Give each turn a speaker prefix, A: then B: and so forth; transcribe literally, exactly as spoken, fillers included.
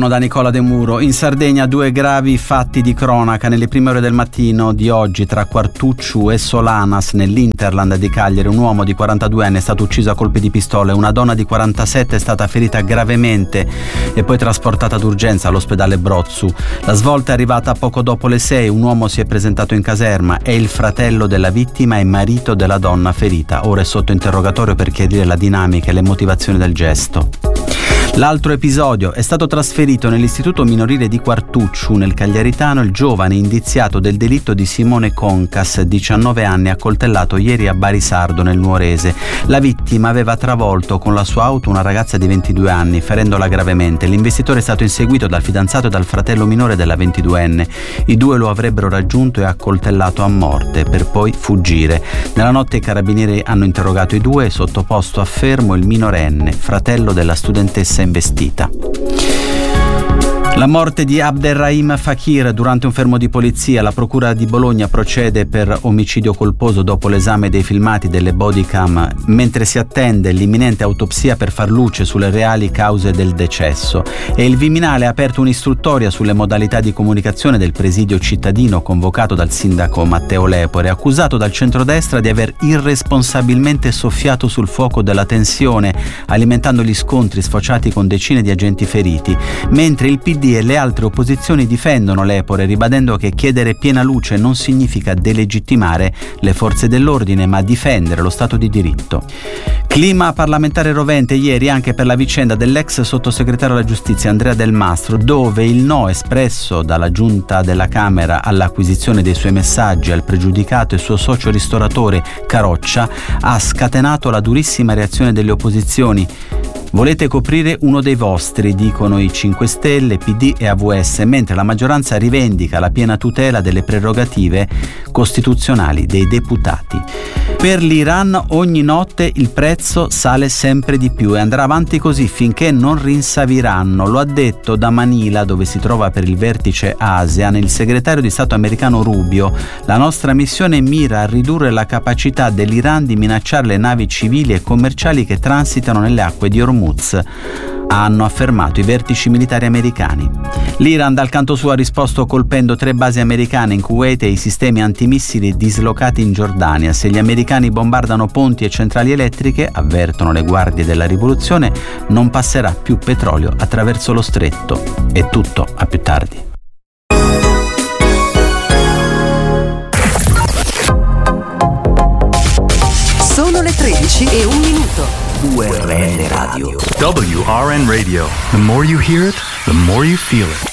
A: Buongiorno da Nicola De Muro. In Sardegna due gravi fatti di cronaca. Nelle prime ore del mattino di oggi tra Quartucciu e Solanas nell'Interland di Cagliari un uomo di quarantadue anni è stato ucciso a colpi di pistola, una donna di quarantasette è stata ferita gravemente e poi trasportata d'urgenza all'ospedale Brozzu. La svolta è arrivata poco dopo le sei, un uomo si è presentato in caserma, è il fratello della vittima e marito della donna ferita. Ora è sotto interrogatorio per chiarire la dinamica e le motivazioni del gesto. L'altro episodio: è stato trasferito nell'istituto minorile di Quartucciu nel Cagliaritano il giovane indiziato del delitto di Simone Concas, diciannove anni, accoltellato ieri a Barisardo nel Nuorese. La vittima aveva travolto con la sua auto una ragazza di ventidue anni, ferendola gravemente. L'investitore è stato inseguito dal fidanzato e dal fratello minore della ventiduenne. I due lo avrebbero raggiunto e accoltellato a morte per poi fuggire. Nella notte i carabinieri hanno interrogato i due e sottoposto a fermo il minorenne, fratello della studentessa investita. La morte di Abderrahim Fakir durante un fermo di polizia. La procura di Bologna procede per omicidio colposo dopo l'esame dei filmati delle bodycam, mentre si attende l'imminente autopsia per far luce sulle reali cause del decesso. E il Viminale ha aperto un'istruttoria sulle modalità di comunicazione del presidio cittadino convocato dal sindaco Matteo Lepore, accusato dal centrodestra di aver irresponsabilmente soffiato sul fuoco della tensione, alimentando gli scontri sfociati con decine di agenti feriti, mentre il P D e le altre opposizioni difendono Lepore, ribadendo che chiedere piena luce non significa delegittimare le forze dell'ordine, ma difendere lo Stato di diritto. Clima parlamentare rovente ieri anche per la vicenda dell'ex sottosegretario alla giustizia Andrea Del Mastro, dove il no espresso dalla giunta della Camera all'acquisizione dei suoi messaggi al pregiudicato e suo socio ristoratore Caroccia ha scatenato la durissima reazione delle opposizioni. Volete coprire uno dei vostri, dicono i cinque Stelle, P D e A V S, mentre la maggioranza rivendica la piena tutela delle prerogative costituzionali dei deputati. Per l'Iran ogni notte il prezzo sale sempre di più e andrà avanti così finché non rinsaviranno. Lo ha detto da Manila, dove si trova per il vertice ASEAN, il segretario di Stato americano Rubio. La nostra missione mira a ridurre la capacità dell'Iran di minacciare le navi civili e commerciali che transitano nelle acque di Hormuz, hanno affermato i vertici militari americani. L'Iran dal canto suo ha risposto colpendo tre basi americane in Kuwait e i sistemi antimissili dislocati in Giordania. Se gli americani bombardano ponti e centrali elettriche, avvertono le guardie della rivoluzione, non passerà più petrolio attraverso lo stretto. È tutto, a più tardi.
B: Sono le tredici e un minuto.
C: U R L Radio.
D: W R N Radio. The more you hear it, the more you feel it.